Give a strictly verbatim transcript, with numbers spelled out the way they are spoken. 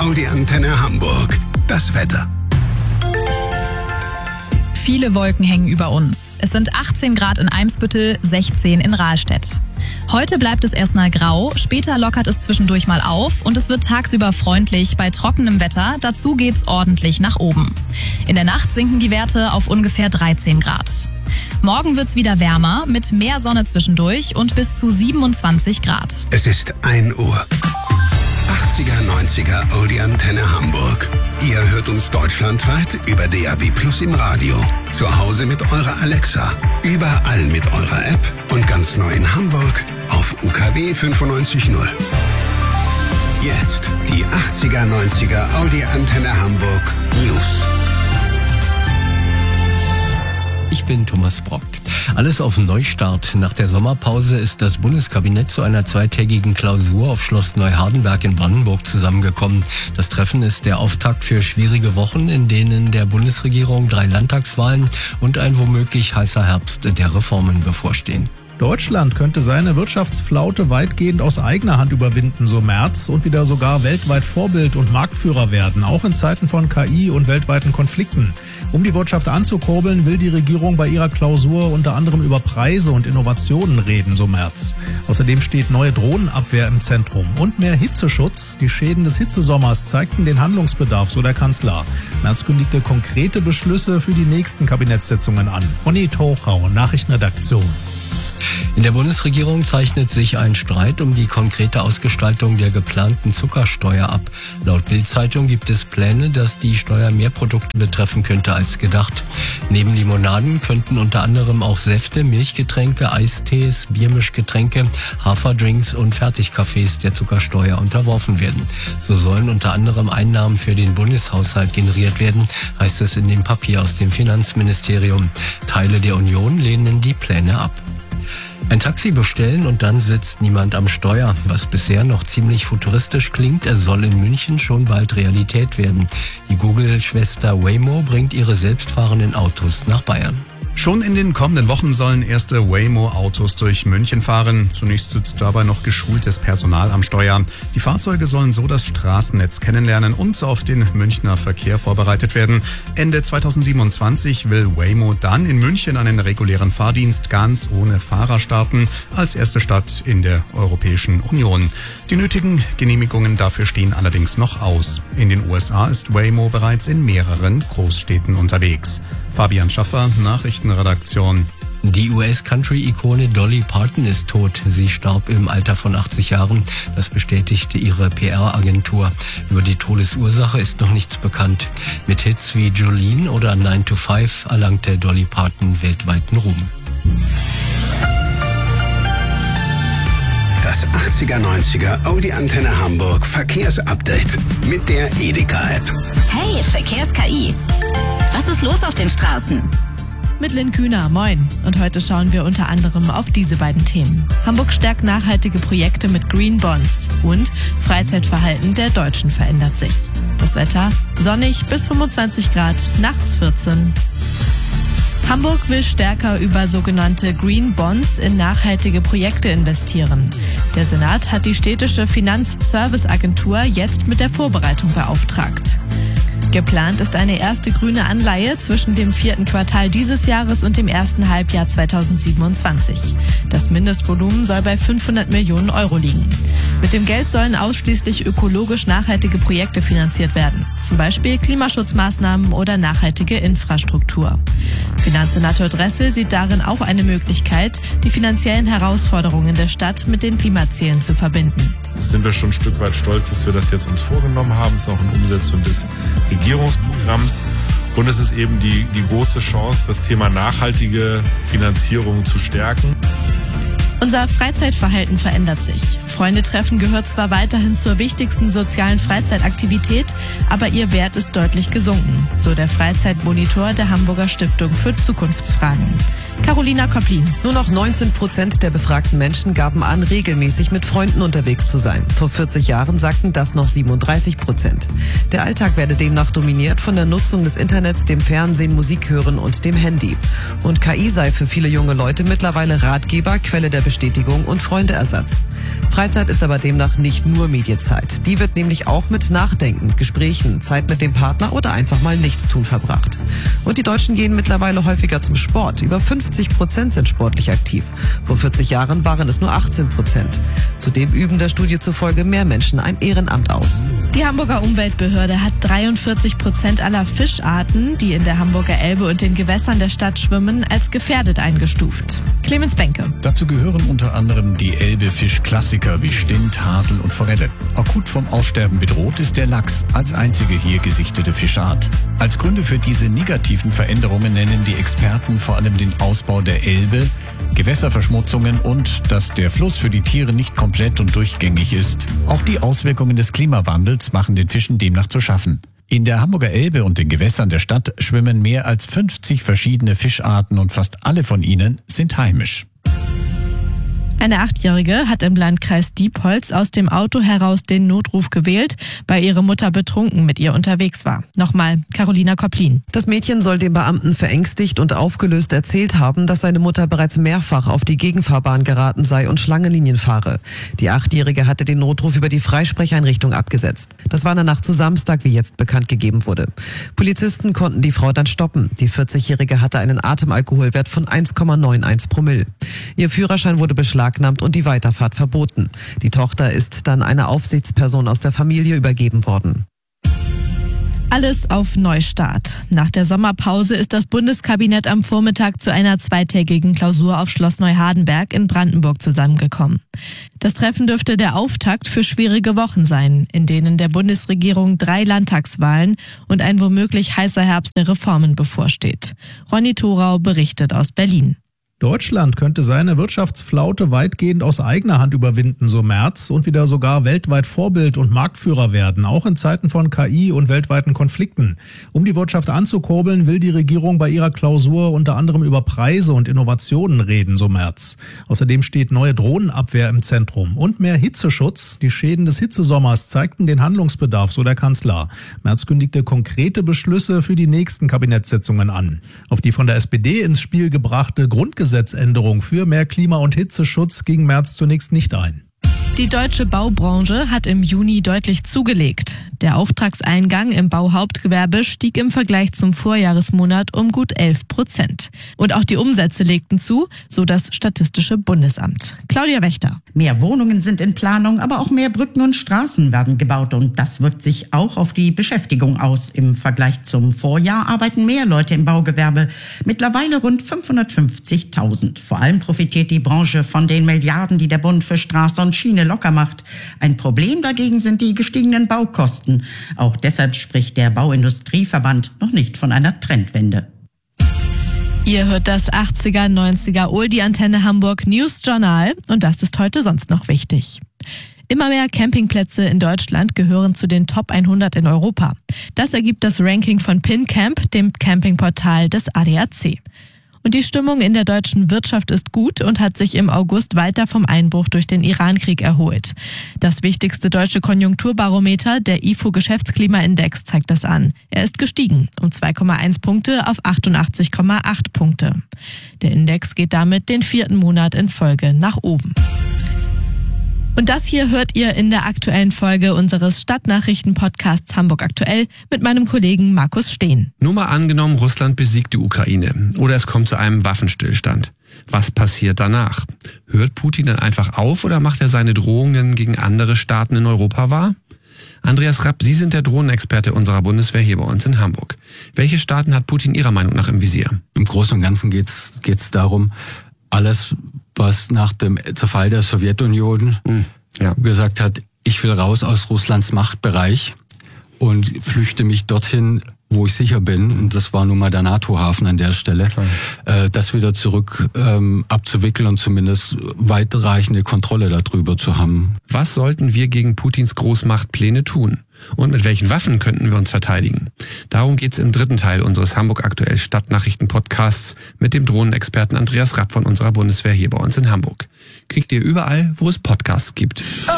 Audi Antenne Hamburg. Das Wetter. Viele Wolken hängen über uns. Es sind achtzehn Grad in Eimsbüttel, sechzehn in Rahlstedt. Heute bleibt es erstmal grau, später lockert es zwischendurch mal auf und es wird tagsüber freundlich bei trockenem Wetter. Dazu geht's ordentlich nach oben. In der Nacht sinken die Werte auf ungefähr dreizehn Grad. Morgen wird's wieder wärmer, mit mehr Sonne zwischendurch und bis zu siebenundzwanzig Grad. Es ist ein Uhr. achtziger, neunziger Audi Antenne Hamburg. Ihr hört uns deutschlandweit über D A B Plus im Radio. Zu Hause mit eurer Alexa. Überall mit eurer App. Und ganz neu in Hamburg auf U K W fünfundneunzig null. Jetzt die achtziger, neunziger Audi Antenne Hamburg News. Ich bin Thomas Brock. Alles auf Neustart. Nach der Sommerpause ist das Bundeskabinett zu einer zweitägigen Klausur auf Schloss Neuhardenberg in Brandenburg zusammengekommen. Das Treffen ist der Auftakt für schwierige Wochen, in denen der Bundesregierung drei Landtagswahlen und ein womöglich heißer Herbst der Reformen bevorstehen. Deutschland könnte seine Wirtschaftsflaute weitgehend aus eigener Hand überwinden, so Merz, und wieder sogar weltweit Vorbild und Marktführer werden, auch in Zeiten von K I und weltweiten Konflikten. Um die Wirtschaft anzukurbeln, will die Regierung bei ihrer Klausur unter anderem über Preise und Innovationen reden, so Merz. Außerdem steht neue Drohnenabwehr im Zentrum und mehr Hitzeschutz. Die Schäden des Hitzesommers zeigten den Handlungsbedarf, so der Kanzler. Merz kündigte konkrete Beschlüsse für die nächsten Kabinettssitzungen an. Ronny Tochau, Nachrichtenredaktion. In der Bundesregierung zeichnet sich ein Streit um die konkrete Ausgestaltung der geplanten Zuckersteuer ab. Laut Bild-Zeitung gibt es Pläne, dass die Steuer mehr Produkte betreffen könnte als gedacht. Neben Limonaden könnten unter anderem auch Säfte, Milchgetränke, Eistees, Biermischgetränke, Haferdrinks und Fertigkaffees der Zuckersteuer unterworfen werden. So sollen unter anderem Einnahmen für den Bundeshaushalt generiert werden, heißt es in dem Papier aus dem Finanzministerium. Teile der Union lehnen die Pläne ab. Ein Taxi bestellen und dann sitzt niemand am Steuer. Was bisher noch ziemlich futuristisch klingt, soll in München schon bald Realität werden. Die Google-Schwester Waymo bringt ihre selbstfahrenden Autos nach Bayern. Schon in den kommenden Wochen sollen erste Waymo-Autos durch München fahren. Zunächst sitzt dabei noch geschultes Personal am Steuer. Die Fahrzeuge sollen so das Straßennetz kennenlernen und auf den Münchner Verkehr vorbereitet werden. Ende zweitausendsiebenundzwanzig will Waymo dann in München einen regulären Fahrdienst ganz ohne Fahrer starten, als erste Stadt in der Europäischen Union. Die nötigen Genehmigungen dafür stehen allerdings noch aus. In den U S A ist Waymo bereits in mehreren Großstädten unterwegs. Fabian Schaffer, Nachrichtenredaktion. Die U S-Country-Ikone Dolly Parton ist tot. Sie starb im Alter von achtzig Jahren. Das bestätigte ihre P R-Agentur. Über die Todesursache ist noch nichts bekannt. Mit Hits wie Jolene oder nine to five erlangte Dolly Parton weltweiten Ruhm. Das achtziger, neunziger Audi Antenne Hamburg Verkehrsupdate mit der Edeka-App. Hey, Verkehrs-K I. Was ist los auf den Straßen? Mit Lynn Kühner, moin. Und heute schauen wir unter anderem auf diese beiden Themen. Hamburg stärkt nachhaltige Projekte mit Green Bonds und Freizeitverhalten der Deutschen verändert sich. Das Wetter sonnig bis fünfundzwanzig Grad, nachts vierzehn. Hamburg will stärker über sogenannte Green Bonds in nachhaltige Projekte investieren. Der Senat hat die städtische Finanzserviceagentur jetzt mit der Vorbereitung beauftragt. Geplant ist eine erste grüne Anleihe zwischen dem vierten Quartal dieses Jahres und dem ersten Halbjahr zweitausendsiebenundzwanzig. Das Mindestvolumen soll bei fünfhundert Millionen Euro liegen. Mit dem Geld sollen ausschließlich ökologisch nachhaltige Projekte finanziert werden, zum Beispiel Klimaschutzmaßnahmen oder nachhaltige Infrastruktur. Finanzsenator Dressel sieht darin auch eine Möglichkeit, die finanziellen Herausforderungen der Stadt mit den Klimazielen zu verbinden. Sind wir schon ein Stück weit stolz, dass wir das jetzt uns vorgenommen haben. Es ist auch eine Umsetzung des Regierungsprogramms. Und es ist eben die, die große Chance, das Thema nachhaltige Finanzierung zu stärken. Unser Freizeitverhalten verändert sich. Freundetreffen gehört zwar weiterhin zur wichtigsten sozialen Freizeitaktivität, aber ihr Wert ist deutlich gesunken, so der Freizeitmonitor der Hamburger Stiftung für Zukunftsfragen. Carolina Koplin. Nur noch neunzehn Prozent der befragten Menschen gaben an, regelmäßig mit Freunden unterwegs zu sein. Vor vierzig Jahren sagten das noch siebenunddreißig Prozent. Der Alltag werde demnach dominiert von der Nutzung des Internets, dem Fernsehen, Musik hören und dem Handy. Und K I sei für viele junge Leute mittlerweile Ratgeber, Quelle der Karrierebestätigung und Freundeersatz. Freizeit ist aber demnach nicht nur Medienzeit. Die wird nämlich auch mit Nachdenken, Gesprächen, Zeit mit dem Partner oder einfach mal Nichtstun verbracht. Und die Deutschen gehen mittlerweile häufiger zum Sport. Über fünfzig Prozent sind sportlich aktiv. Vor vierzig Jahren waren es nur achtzehn Prozent. Zudem üben der Studie zufolge mehr Menschen ein Ehrenamt aus. Die Hamburger Umweltbehörde hat dreiundvierzig Prozent aller Fischarten, die in der Hamburger Elbe und den Gewässern der Stadt schwimmen, als gefährdet eingestuft. Clemens Benke. Dazu gehören unter anderem die Elbe-Fisch-Klassiker wie Stint, Hasel und Forelle. Akut vom Aussterben bedroht ist der Lachs als einzige hier gesichtete Fischart. Als Gründe für diese negativen Veränderungen nennen die Experten vor allem den Ausbau der Elbe, Gewässerverschmutzungen und dass der Fluss für die Tiere nicht komplett und durchgängig ist. Auch die Auswirkungen des Klimawandels machen den Fischen demnach zu schaffen. In der Hamburger Elbe und den Gewässern der Stadt schwimmen mehr als fünfzig verschiedene Fischarten und fast alle von ihnen sind heimisch. Eine Achtjährige hat im Landkreis Diepholz aus dem Auto heraus den Notruf gewählt, weil ihre Mutter betrunken mit ihr unterwegs war. Nochmal, Carolina Kopplin. Das Mädchen soll dem Beamten verängstigt und aufgelöst erzählt haben, dass seine Mutter bereits mehrfach auf die Gegenfahrbahn geraten sei und Schlangenlinien fahre. Die Achtjährige hatte den Notruf über die Freisprecheinrichtung abgesetzt. Das war in der Nacht zu Samstag, wie jetzt bekannt gegeben wurde. Polizisten konnten die Frau dann stoppen. Die vierzigjährige hatte einen Atemalkoholwert von eins Komma einundneunzig Promille. Ihr Führerschein wurde beschlagnahmt und die Weiterfahrt verboten. Die Tochter ist dann einer Aufsichtsperson aus der Familie übergeben worden. Alles auf Neustart. Nach der Sommerpause ist das Bundeskabinett am Vormittag zu einer zweitägigen Klausur auf Schloss Neuhardenberg in Brandenburg zusammengekommen. Das Treffen dürfte der Auftakt für schwierige Wochen sein, in denen der Bundesregierung drei Landtagswahlen und ein womöglich heißer Herbst der Reformen bevorsteht. Ronny Thorau berichtet aus Berlin. Deutschland könnte seine Wirtschaftsflaute weitgehend aus eigener Hand überwinden, so Merz, und wieder sogar weltweit Vorbild und Marktführer werden, auch in Zeiten von K I und weltweiten Konflikten. Um die Wirtschaft anzukurbeln, will die Regierung bei ihrer Klausur unter anderem über Preise und Innovationen reden, so Merz. Außerdem steht neue Drohnenabwehr im Zentrum und mehr Hitzeschutz. Die Schäden des Hitzesommers zeigten den Handlungsbedarf, so der Kanzler. Merz kündigte konkrete Beschlüsse für die nächsten Kabinettssitzungen an. Auf die von der S P D ins Spiel gebrachte Grundgesetzgebung Gesetzänderung für mehr Klima- und Hitzeschutz ging Merz zunächst nicht ein. Die deutsche Baubranche hat im Juni deutlich zugelegt. Der Auftragseingang im Bauhauptgewerbe stieg im Vergleich zum Vorjahresmonat um gut elf Prozent. Und auch die Umsätze legten zu, so das Statistische Bundesamt. Claudia Wächter. Mehr Wohnungen sind in Planung, aber auch mehr Brücken und Straßen werden gebaut. Und das wirkt sich auch auf die Beschäftigung aus. Im Vergleich zum Vorjahr arbeiten mehr Leute im Baugewerbe. Mittlerweile rund fünfhundertfünfzigtausend. Vor allem profitiert die Branche von den Milliarden, die der Bund für Straße und Schiene locker macht. Ein Problem dagegen sind die gestiegenen Baukosten. Auch deshalb spricht der Bauindustrieverband noch nicht von einer Trendwende. Ihr hört das achtziger, neunziger Oldie Antenne Hamburg News Journal und das ist heute sonst noch wichtig. Immer mehr Campingplätze in Deutschland gehören zu den Top hundert in Europa. Das ergibt das Ranking von PinCamp, dem Campingportal des A D A C. Und die Stimmung in der deutschen Wirtschaft ist gut und hat sich im August weiter vom Einbruch durch den Iran-Krieg erholt. Das wichtigste deutsche Konjunkturbarometer, der I F O-Geschäftsklimaindex, zeigt das an. Er ist gestiegen um zwei Komma eins Punkte auf achtundachtzig Komma acht Punkte. Der Index geht damit den vierten Monat in Folge nach oben. Und das hier hört ihr in der aktuellen Folge unseres Stadtnachrichten-Podcasts Hamburg aktuell mit meinem Kollegen Markus Steen. Nur mal angenommen, Russland besiegt die Ukraine oder es kommt zu einem Waffenstillstand. Was passiert danach? Hört Putin dann einfach auf oder macht er seine Drohungen gegen andere Staaten in Europa wahr? Andreas Rapp, Sie sind der Drohnenexperte unserer Bundeswehr hier bei uns in Hamburg. Welche Staaten hat Putin Ihrer Meinung nach im Visier? Im Großen und Ganzen geht's geht's darum, alles, was nach dem Zerfall der Sowjetunion hm, ja. gesagt hat, ich will raus aus Russlands Machtbereich und flüchte mich dorthin, wo ich sicher bin, und das war nun mal der NATO-Hafen an der Stelle, äh, das wieder zurück ähm, abzuwickeln und zumindest weitreichende Kontrolle darüber zu haben. Was sollten wir gegen Putins Großmachtpläne tun? Und mit welchen Waffen könnten wir uns verteidigen? Darum geht's im dritten Teil unseres Hamburg aktuell Stadtnachrichten-Podcasts mit dem Drohnenexperten Andreas Rapp von unserer Bundeswehr hier bei uns in Hamburg. Kriegt ihr überall, wo es Podcasts gibt.